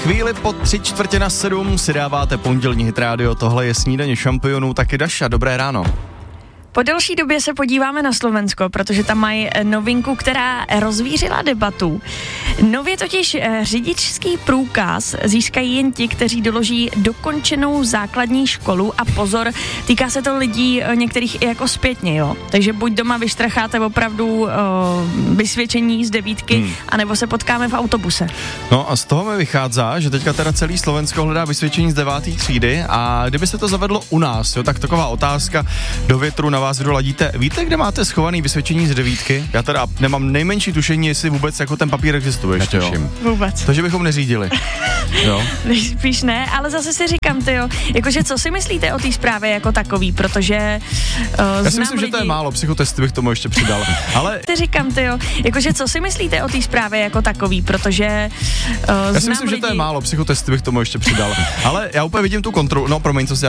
Chvíli po 6:45 si dáváte pondělní Hit Radio, tohle je snídaně šampionů, taky Daša, dobré ráno. Po delší době se podíváme na Slovensko, protože tam mají novinku, která rozvířila debatu. Nově totiž řidičský průkaz získají jen ti, kteří doloží dokončenou základní školu a pozor, týká se to lidí některých i jako zpětně, jo. Takže buď doma vyštracháte opravdu vysvědčení z 9, anebo se potkáme v autobuse. No a z toho mi vychází, že teďka teda celý Slovensko hledá vysvědčení z 9. třídy a kdyby se to zavedlo u nás, jo, tak taková otázka do větru na vás, kdo ladíte. Víte, kde máte schovaný vysvědčení z 9? Já teda nemám nejmenší tušení, jestli vůbec jako ten papír existuje ještě, jo. Vůbec. Takže bychom neřídili. Jo. Spíš ne, ale zase si říkám, tyjo, jakože co si myslíte o té zprávě jako takový, protože já si myslím, že to je málo, psychotesty bych tomu ještě přidal. Ale říkám, tyjo, jakože co si myslíte o té zprávě jako takový, protože já si myslím, že to je málo, psychotesty bych tomu ještě přidal. Ale já úplně vidím tu kontrolu, no promiň, co si